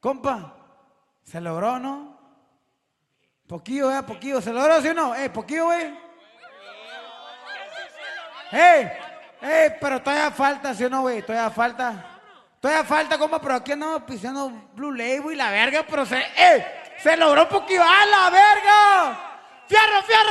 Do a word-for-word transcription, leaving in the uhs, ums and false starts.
Compa, ¿se logró, no? Poquillo, eh, poquillo. ¿Se logró, sí o no? Eh, poquillo, güey. ¡Ey! ¡Ey! Pero todavía falta, ¿sí o no, güey? Todavía falta. Todavía falta, compa, pero aquí andamos pisando Blue Label y la verga, pero se... ¡Ey! ¡Se logró poquillo! ¡A la verga! ¡Fierro, fierro!